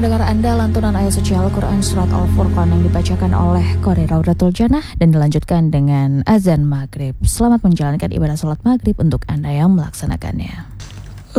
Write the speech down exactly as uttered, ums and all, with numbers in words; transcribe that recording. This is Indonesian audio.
ruang dengar Anda lantunan ayat suci Al-Quran Surat Al-Furqan yang dibacakan oleh Qori Raudatul Jannah dan dilanjutkan dengan azan maghrib. Selamat menjalankan ibadah salat maghrib untuk Anda yang melaksanakannya.